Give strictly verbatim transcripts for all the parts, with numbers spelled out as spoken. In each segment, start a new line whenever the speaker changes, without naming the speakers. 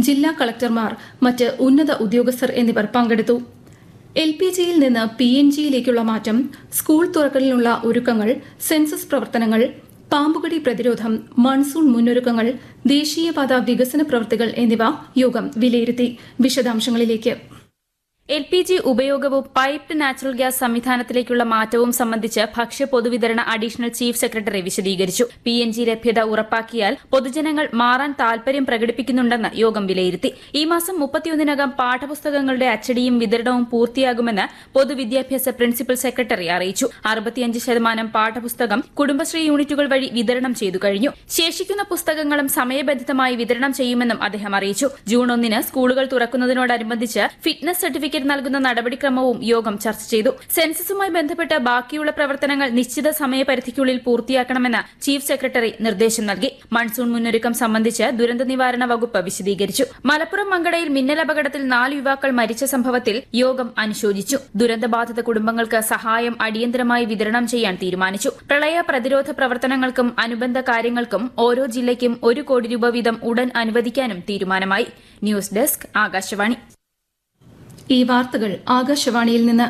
ജില്ലാ കളക്ടർമാർ മറ്റ് ഉന്നത ഉദ്യോഗസ്ഥർ എന്നിവർ പങ്കെടുത്തു. എൽ പി ജിയിൽ നിന്ന് പി എൻ ജിയിലേക്കുള്ള മാറ്റം, സ്കൂൾ തുറക്കലിനുള്ള ഒരുക്കങ്ങൾ, സെൻസസ് പ്രവർത്തനങ്ങൾ, പാമ്പുകടി പ്രതിരോധം, മൺസൂൺ മുന്നൊരുക്കങ്ങൾ, ദേശീയപാത വികസന പ്രവൃത്തികൾ എന്നിവ യോഗം വിലയിരുത്തി. വിശദാംശങ്ങളിലേക്ക്.
എൽ പി ജി ഉപയോഗവും പൈപ്ഡ് നാച്ചുറൽ ഗ്യാസ് സംവിധാനത്തിലേക്കുള്ള മാറ്റവും സംബന്ധിച്ച് ഭക്ഷ്യ പൊതുവിതരണ അഡീഷണൽ ചീഫ് സെക്രട്ടറി വിശദീകരിച്ചു. പി എൻ ജി ലഭ്യത ഉറപ്പാക്കിയാൽ പൊതുജനങ്ങൾ മാറാൻ താൽപര്യം പ്രകടിപ്പിക്കുന്നുണ്ടെന്ന് യോഗം വിലയിരുത്തി. ഈ മാസം മുപ്പത്തിയൊന്നിനകം പാഠപുസ്തകങ്ങളുടെ അച്ചടിയും വിതരണവും പൂർത്തിയാകുമെന്ന് പൊതുവിദ്യാഭ്യാസ പ്രിൻസിപ്പൽ സെക്രട്ടറി അറിയിച്ചു. അറുപത്തിയഞ്ച് ശതമാനം പാഠപുസ്തകം കുടുംബശ്രീ യൂണിറ്റുകൾ വഴി വിതരണം ചെയ്തു കഴിഞ്ഞു. ശേഷിക്കുന്ന പുസ്തകങ്ങളും സമയബന്ധിതമായി വിതരണം ചെയ്യുമെന്നും അദ്ദേഹം അറിയിച്ചു. ജൂൺ ഒന്നിന് സ്കൂളുകൾ തുറക്കുന്നതിനോടനുബന്ധിച്ച് ഫിറ്റ്നസ് സർട്ടിഫിക്കറ്റ് നൽകുന്ന നടപടിക്രമവും യോഗം ചർച്ച ചെയ്തു. സെൻസസുമായി ബന്ധപ്പെട്ട് ബാക്കിയുള്ള പ്രവർത്തനങ്ങൾ നിശ്ചിത സമയപരിധിക്കുള്ളിൽ പൂർത്തിയാക്കണമെന്ന് ചീഫ് സെക്രട്ടറി നിർദ്ദേശം നൽകി. മൺസൂൺ മുന്നൊരുക്കം സംബന്ധിച്ച് ദുരന്ത നിവാരണ വകുപ്പ് വിശദീകരിച്ചു. മലപ്പുറം മങ്കടയിൽ മിന്നലപകടത്തിൽ നാല് യുവാക്കൾ മരിച്ച സംഭവത്തിൽ യോഗം അനുശോചിച്ചു. ദുരന്തബാധിത കുടുംബങ്ങൾക്ക് സഹായം അടിയന്തരമായി വിതരണം ചെയ്യാൻ തീരുമാനിച്ചു. പ്രളയ പ്രതിരോധ പ്രവർത്തനങ്ങൾക്കും അനുബന്ധ കാര്യങ്ങൾക്കും ഓരോ ജില്ലയ്ക്കും ഒരു കോടി രൂപ വീതം ഉടൻ അനുവദിക്കാനും തീരുമാനമായി. News desk, Akashvani.
ഈ വാർത്തകൾ ആകാശവാണിയിൽ നിന്ന്.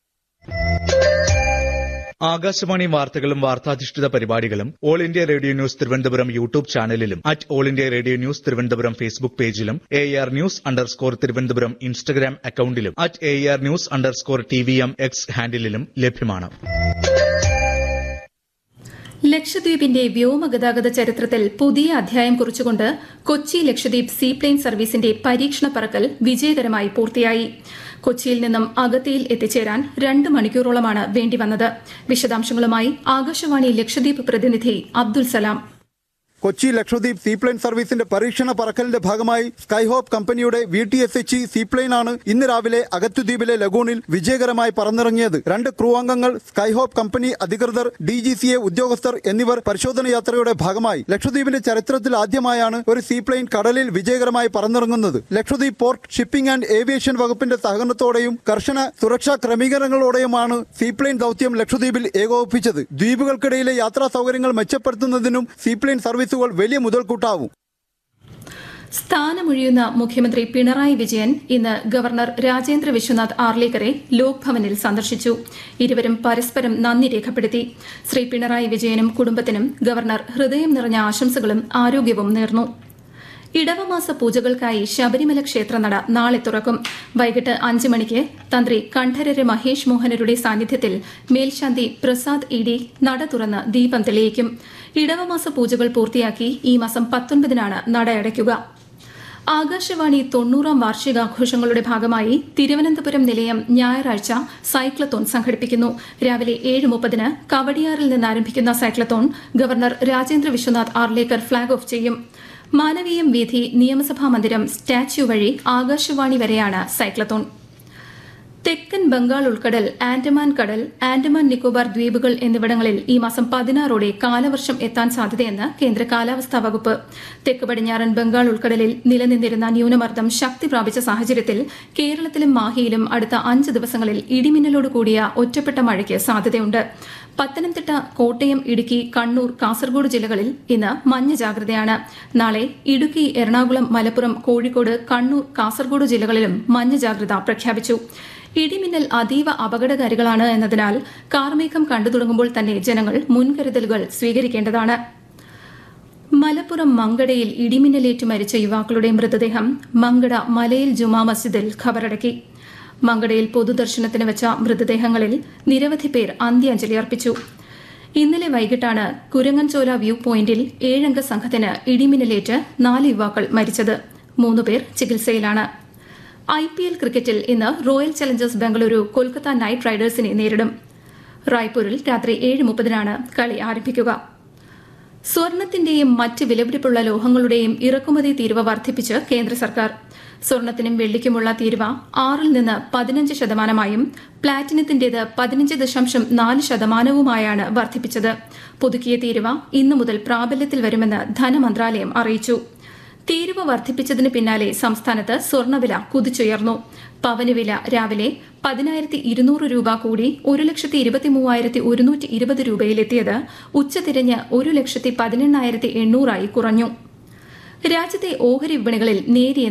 ആകാശവാണി വാർത്തകളും വാർത്താധിഷ്ഠിത പരിപാടികളും all India radio news Thiruvananthapuram YouTube ചാനലിലും at all India radio news Thiruvananthapuram Facebook പേജിലും A R news underscore Thiruvananthapuram Instagram അക്കൌണ്ടിലും at A R news underscore T V M X ഹാൻഡിലും ലഭ്യമാണ്.
ലക്ഷദ്വീപിന്റെ വ്യോമഗതാഗത ചരിത്രത്തിൽ പുതിയ അധ്യായം കുറിച്ചുകൊണ്ട് കൊച്ചി ലക്ഷദ്വീപ് സീപ്ലെയിൻ സർവീസിന്റെ പരീക്ഷണ പറക്കൽ വിജയകരമായി പൂർത്തിയായി. കൊച്ചിയിൽ നിന്നും അഗത്തിയിൽ എത്തിച്ചേരാൻ രണ്ട് മണിക്കൂറോളമാണ് വേണ്ടിവന്നത്. വിശദാംശങ്ങളുമായി ആകാശവാണി ലക്ഷദ്വീപ് പ്രതിനിധി അബ്ദുൽ സലാം.
കൊച്ചി ലക്ഷദ്വീപ് സീപ്ലെയിൻ സർവീസിന്റെ പരീക്ഷണ പറക്കലിന്റെ ഭാഗമായി സ്കൈഹോപ്പ് കമ്പനിയുടെ V T S H seaplane ആണ് ഇന്ന് രാവിലെ അഗത്തുദ്വീപിലെ ലഗൂണിൽ വിജയകരമായി പറന്നിറങ്ങിയത്. രണ്ട് ക്രൂ അംഗങ്ങൾ, സ്കൈഹോപ്പ് കമ്പനി അധികൃതർ, ഡി ജി സി എ ഉദ്യോഗസ്ഥർ എന്നിവർ പരിശോധന യാത്രയുടെ ഭാഗമായി. ലക്ഷദ്വീപിന്റെ ചരിത്രത്തിൽ ആദ്യമായാണ് ഒരു സീപ്ലെയിൻ കടലിൽ വിജയകരമായി പറന്നിറങ്ങുന്നത്. Lakshadweep port, shipping and aviation വകുപ്പിന്റെ സഹകരണത്തോടെയും കർശന സുരക്ഷാ ക്രമീകരണങ്ങളോടെയുമാണ് സീപ്ലെയിൻ ദൌത്യം ലക്ഷദ്വീപിൽ ഏകോപിപ്പിച്ചത്. ദ്വീപുകൾക്കിടയിലെ യാത്രാ സൗകര്യങ്ങൾ മെച്ചപ്പെടുത്തുന്നതിനും സീപ്ലെയിൻ സർവീസ് വലിയ മുതൽക്കൂട്ടാവും.
സ്ഥാനമൊഴിയുന്ന മുഖ്യമന്ത്രി പിണറായി വിജയൻ ഇന്ന് ഗവർണർ രാജേന്ദ്ര വിശ്വനാഥ് ആർലേക്കറെ ലോക്ഭവനിൽ സന്ദർശിച്ചു. ഇരുവരും പരസ്പരം നന്ദി രേഖപ്പെടുത്തി. ശ്രീ പിണറായി വിജയനും കുടുംബത്തിനും ഗവർണർ ഹൃദയം നിറഞ്ഞ ആശംസകളും ആരോഗ്യവും നേർന്നു. ഇടവമാസ പൂജകൾക്കായി ശബരിമല ക്ഷേത്രനട നാളെ തുറക്കും. വൈകിട്ട് അഞ്ച് മണിക്ക് തന്ത്രി കണ്ഠരര് മഹേഷ് മോഹനരുടെ സാന്നിധ്യത്തിൽ മേൽശാന്തി പ്രസാദ് ഇ ഡി നട തുറന്ന് ദീപം തെളിയിക്കും. ഇടവമാസ പൂജകൾ പൂർത്തിയാക്കി ഈ മാസം പത്തൊൻപതിനാണ് നട അടയ്ക്കുക. ആകാശവാണി തൊണ്ണൂറാം വാർഷികാഘോഷങ്ങളുടെ ഭാഗമായി തിരുവനന്തപുരം നിലയം ഞായറാഴ്ച സൈക്ലത്തോൺ സംഘടിപ്പിക്കുന്നു. രാവിലെ ഏഴ് മുപ്പതിന് കവടിയാറിൽ നിന്ന് ആരംഭിക്കുന്ന cyclothon governor Rajendra Vishwanath Arlekar flag off ചെയ്യും. മാനവീയം വീഥി, നിയമസഭാ മന്ദിരം, സ്റ്റാച്യു വഴി ആകാശവാണി വരെയാണ് സൈക്ലത്തോൺ. തെക്കൻ ബംഗാൾ ഉൾക്കടൽ, ആൻഡമാൻ കടൽ, ആൻഡമാൻ നിക്കോബാർ ദ്വീപുകൾ എന്നിവിടങ്ങളിൽ ഈ മാസം പതിനാറോടെ കാലവർഷം എത്താൻ സാധ്യതയെന്ന് കേന്ദ്ര കാലാവസ്ഥാ വകുപ്പ്. തെക്ക് പടിഞ്ഞാറൻ ബംഗാൾ ഉൾക്കടലിൽ നിലനിന്നിരുന്ന ന്യൂനമർദ്ദം ശക്തി പ്രാപിച്ച സാഹചര്യത്തിൽ കേരളത്തിലും മാഹിയിലും അടുത്ത അഞ്ച് ദിവസങ്ങളിൽ ഇടിമിന്നലോട് കൂടിയ ഒറ്റപ്പെട്ട മഴയ്ക്ക് സാധ്യതയുണ്ട്. പത്തനംതിട്ട, കോട്ടയം, ഇടുക്കി, കണ്ണൂർ, കാസർഗോഡ് ജില്ലകളിൽ ഇന്ന് മഞ്ഞ ജാഗ്രതയാണ്. നാളെ ഇടുക്കി, എറണാകുളം, മലപ്പുറം, കോഴിക്കോട്, കണ്ണൂർ, കാസർഗോഡ് ജില്ലകളിലും മഞ്ഞ ജാഗ്രത പ്രഖ്യാപിച്ചു. ഇടിമിന്നൽ അതീവ അപകടകാരികളാണ് എന്നതിനാൽ കാർമേഘം കണ്ടു തുടങ്ങുമ്പോൾ തന്നെ ജനങ്ങൾ മുൻകരുതലുകൾ സ്വീകരിക്കേണ്ടതാണ്. മലപ്പുറം മങ്കടയിൽ ഇടിമിന്നലേറ്റ് മരിച്ച യുവാക്കളുടെ മൃതദേഹം മങ്കട മലയിൽ ജുമാ മസ്ജിദിൽ ഖബറടക്കി. മങ്കടയിൽ പൊതുദർശനത്തിന് വെച്ച മൃതദേഹങ്ങളിൽ നിരവധി പേർ അന്ത്യാഞ്ജലി അർപ്പിച്ചു. ഇന്നലെ വൈകിട്ടാണ് കുരങ്ങൻചോല വ്യൂ പോയിന്റിൽ ഏഴംഗ സംഘത്തിന് ഇടിമിന്നലേറ്റ് നാല് യുവാക്കൾ മരിച്ചത്. മൂന്നുപേർ ചികിത്സയിലാണ്. ഐ പി എൽ ക്രിക്കറ്റിൽ ഇന്ന് royal Challengers Bengaluru Kolkata night റൈഡേഴ്സിനെ നേരിടും. റായ്പൂരിൽ രാത്രി ഏഴ് മുപ്പതിനാണ് കളി ആരംഭിക്കുക. സ്വർണത്തിന്റെയും മറ്റ് വിലപിടിപ്പുള്ള ലോഹങ്ങളുടെയും ഇറക്കുമതി തീരുവ വർദ്ധിപ്പിച്ച് കേന്ദ്ര സർക്കാർ. സ്വർണത്തിനും വെള്ളിക്കുമുള്ള തീരുവ ആറിൽ നിന്ന് പതിനഞ്ച് ശതമാനമായും പ്ലാറ്റിനത്തിന്റേത് പതിനഞ്ച് ദശാംശം നാല് ശതമാനവുമായാണ് വർദ്ധിപ്പിച്ചത്. പുതുക്കിയ തീരുവ ഇന്നു മുതൽ പ്രാബല്യത്തിൽ വരുമെന്ന് ധനമന്ത്രാലയം അറിയിച്ചു. തീരുവ വർദ്ധിപ്പിച്ചതിന് പിന്നാലെ സംസ്ഥാനത്ത് സ്വർണ്ണവില കുതിച്ചുയർന്നു. പവന് വില രാവിലെ പതിനായിരത്തി ഇരുന്നൂറ് രൂപ കൂടി ഒരു ലക്ഷത്തി ഇരുപത്തി മൂവായിരത്തി ഒരുന്നൂറ്റി ഇരുപത് രൂപയിലെത്തിയത് ഉച്ചതിരിഞ്ഞ് ഒരു ലക്ഷത്തി പതിനെണ്ണായിരത്തി എണ്ണൂറായി കുറഞ്ഞു. രാജ്യത്തെ ഓഹരി വിപണികളിൽ നേരിയ